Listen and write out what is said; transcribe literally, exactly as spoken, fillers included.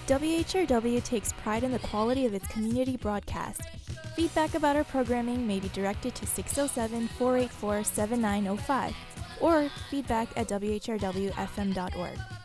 W H R W takes pride in the quality of its community broadcast. Feedback about our programming may be directed to six oh seven, four eight four, seven nine oh five or feedback at w h r w f m dot org.